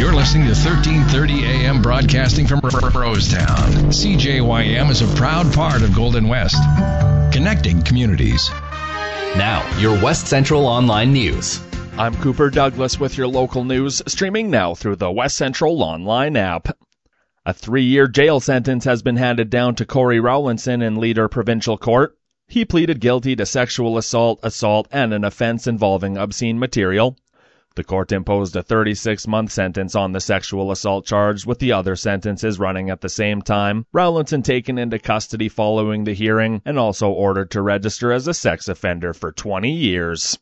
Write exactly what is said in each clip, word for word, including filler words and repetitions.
You're listening to thirteen thirty A M broadcasting from Rosetown. C J Y M is a proud part of Golden West, connecting communities. Now, your West Central Online News. I'm Cooper Douglas with your local news, streaming now through the West Central Online app. A three-year jail sentence has been handed down to Corey Rowlinson in Leader Provincial Court. He pleaded guilty to sexual assault, assault, and an offense involving obscene material. The court imposed a thirty-six month sentence on the sexual assault charge, with the other sentences running at the same time. Rowlinson taken into custody following the hearing and also ordered to register as a sex offender for twenty years.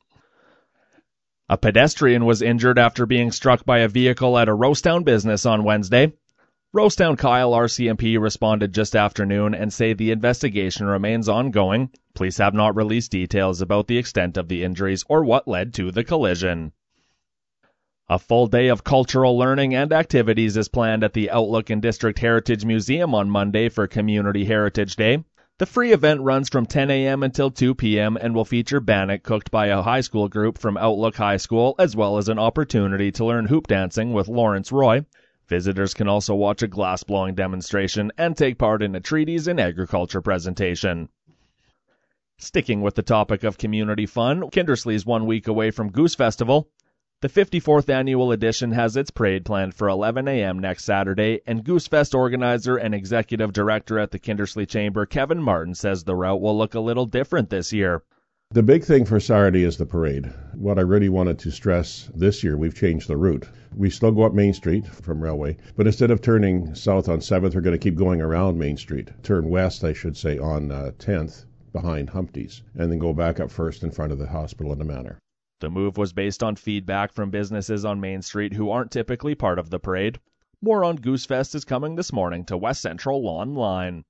A pedestrian was injured after being struck by a vehicle at a Rosetown business on Wednesday. Rosetown Kyle R C M P responded just after noon and say the investigation remains ongoing. Police have not released details about the extent of the injuries or what led to the collision. A full day of cultural learning and activities is planned at the Outlook and District Heritage Museum on Monday for Community Heritage Day. The free event runs from ten a.m. until two p.m. and will feature bannock cooked by a high school group from Outlook High School, as well as an opportunity to learn hoop dancing with Lawrence Roy. Visitors can also watch a glass-blowing demonstration and take part in a treaties and agriculture presentation. Sticking with the topic of community fun, Kindersley is one week away from Goose Festival. The fifty-fourth annual edition has its parade planned for eleven a.m. next Saturday, and Goosefest organizer and executive director at the Kindersley Chamber, Kevin Martin, says the route will look a little different this year. The big thing for Saturday is the parade. What I really wanted to stress this year, we've changed the route. We still go up Main Street from Railway, but instead of turning south on seventh, we're going to keep going around Main Street. Turn west, I should say, on uh, tenth behind Humpty's, and then go back up first in front of the hospital in the Manor. The move was based on feedback from businesses on Main Street who aren't typically part of the parade. More on Goosefest is coming this morning to West Central Online.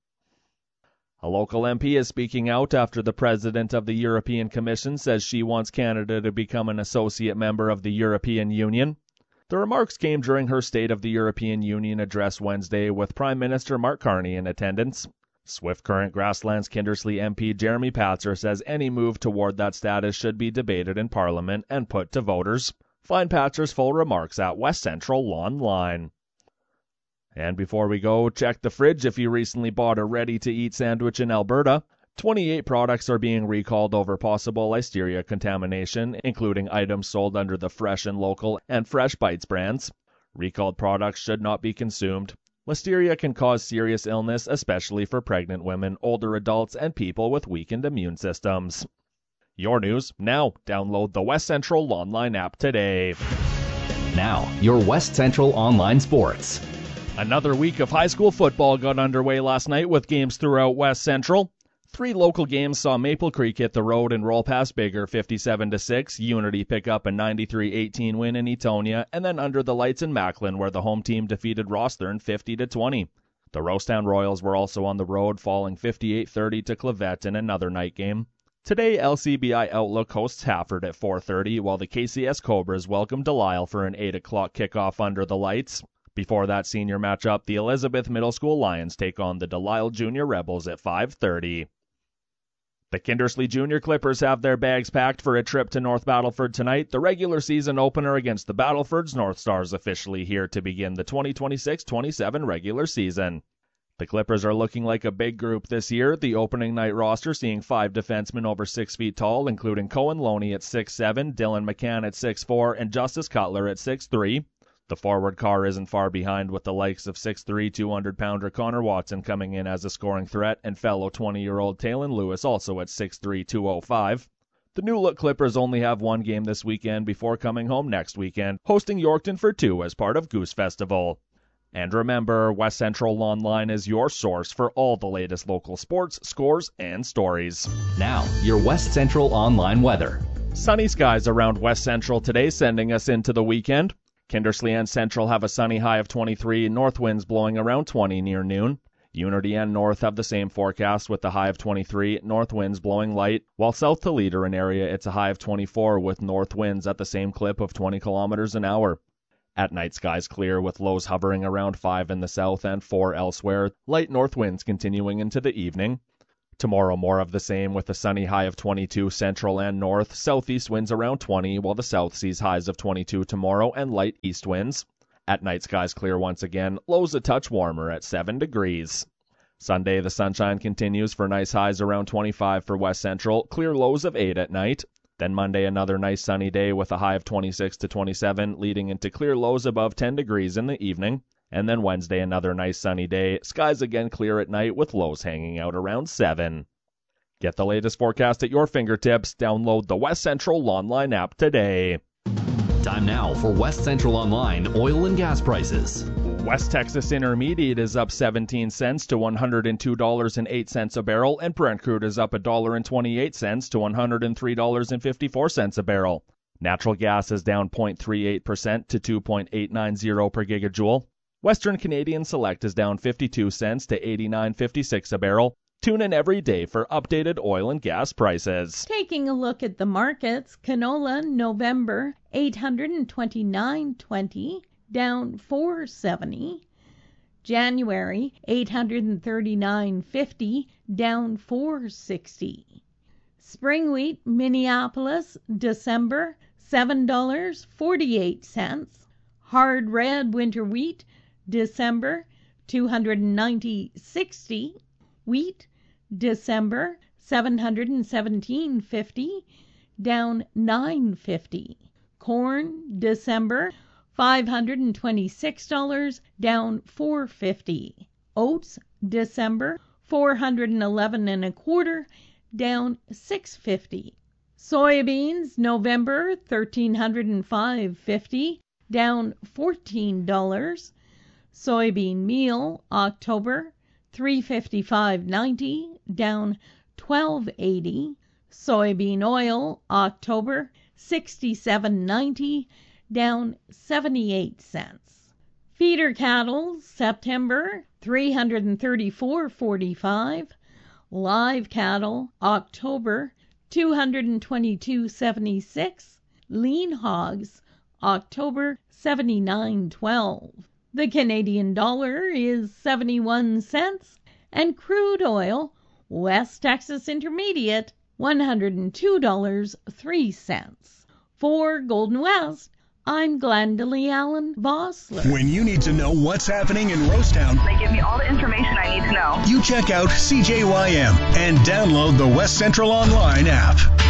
A local M P is speaking out after the president of the European Commission says she wants Canada to become an associate member of the European Union. The remarks came during her State of the European Union address Wednesday, with Prime Minister Mark Carney in attendance. Swift Current Grasslands Kindersley M P Jeremy Patzer says any move toward that status should be debated in Parliament and put to voters. Find Patzer's full remarks at West Central Online. And before we go, check the fridge if you recently bought a ready-to-eat sandwich in Alberta. twenty-eight products are being recalled over possible listeria contamination, including items sold under the Fresh and Local and Fresh Bites brands. Recalled products should not be consumed. Listeria can cause serious illness, especially for pregnant women, older adults, and people with weakened immune systems. Your news now. Download the West Central Online app today. Now, your West Central Online Sports. Another week of high school football got underway last night with games throughout West Central. Three local games saw Maple Creek hit the road and roll past Bigger fifty-seven to six, Unity pick up a ninety-three eighteen win in Etonia, and then under the lights in Macklin, where the home team defeated Rosthern fifty to twenty. The Rosetown Royals were also on the road, falling fifty-eight thirty to Clavette in another night game. Today, L C B I Outlook hosts Hafford at four thirty, while the K C S Cobras welcome Delisle for an eight o'clock kickoff under the lights. Before that senior matchup, the Elizabeth Middle School Lions take on the Delisle Junior Rebels at five thirty. The Kindersley Junior Clippers have their bags packed for a trip to North Battleford tonight. The regular season opener against the Battlefords North Stars officially here to begin the twenty twenty-six twenty-seven regular season. The Clippers are looking like a big group this year, the opening night roster seeing five defensemen over six feet tall, including Cohen Loney at six seven, Dylan McCann at six four, and Justice Cutler at six three. The forward car isn't far behind, with the likes of six three, two hundred pounder Connor Watson coming in as a scoring threat, and fellow twenty-year-old Talon Lewis also at six three, two oh five. The new-look Clippers only have one game this weekend before coming home next weekend, hosting Yorkton for two as part of Goose Festival. And remember, West Central Online is your source for all the latest local sports, scores, and stories. Now, your West Central Online weather. Sunny skies around West Central today, sending us into the weekend. Kindersley and Central have a sunny high of twenty-three, north winds blowing around twenty near noon. Unity and North have the same forecast with the high of twenty-three, north winds blowing light, while south to Leader and area it's a high of twenty-four with north winds at the same clip of twenty kilometers an hour. At night, skies clear with lows hovering around five in the south and four elsewhere, light north winds continuing into the evening. Tomorrow, more of the same with a sunny high of twenty-two central and north, southeast winds around twenty, while the south sees highs of twenty-two tomorrow and light east winds. At night, skies clear once again, lows a touch warmer at seven degrees. Sunday, the sunshine continues for nice highs around twenty-five for West Central, clear lows of eight at night. Then Monday, another nice sunny day with a high of twenty-six to twenty-seven, leading into clear lows above ten degrees in the evening. And then Wednesday, another nice sunny day, skies again clear at night with lows hanging out around seven. Get the latest forecast at your fingertips. Download the West Central Online app today. Time now for West Central Online oil and gas prices. West Texas Intermediate is up seventeen cents to one hundred two dollars and eight cents a barrel, and Brent crude is up one dollar and twenty-eight cents to one hundred three dollars and fifty-four cents a barrel. Natural gas is down zero point three eight percent to two point eight nine zero per gigajoule. Western Canadian Select is down fifty-two cents to eighty-nine fifty-six a barrel. Tune in every day for updated oil and gas prices. Taking a look at the markets, canola November eight hundred twenty-nine twenty, down four seventy. January eight hundred thirty-nine fifty, down four sixty. Spring wheat Minneapolis December seven dollars and forty-eight cents. Hard red winter wheat December two hundred ninety sixty. Wheat December seven hundred seventeen fifty, down nine fifty. Corn December five hundred twenty-six dollars, down four fifty. Oats December four hundred eleven and a quarter, down six fifty. Soybeans November thirteen hundred five fifty, down fourteen dollars. Soybean meal October three fifty-five ninety, down twelve eighty. Soybean oil October sixty-seven ninety, down seventy-eight cents. Feeder cattle September three hundred thirty-four forty-five. Live cattle October two hundred twenty-two seventy-six. Lean hogs October seventy-nine twelve. The Canadian dollar is seventy-one cents, and crude oil, West Texas Intermediate, one hundred two dollars and three cents. For Golden West, I'm Glendalee Allen Vossler. When you need to know what's happening in Rosetown, they give me all the information I need to know. You check out C J Y M and download the West Central Online app.